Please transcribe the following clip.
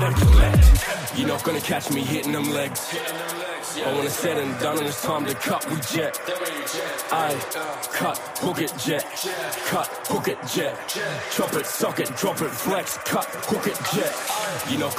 You're not gonna catch me hitting them legs. But when it's said and done and it's time to cut, we jet. I cut, hook it, jet. Cut, hook it, jet. Chop it, sock it, drop it, flex. Cut, hook it, jet. You're not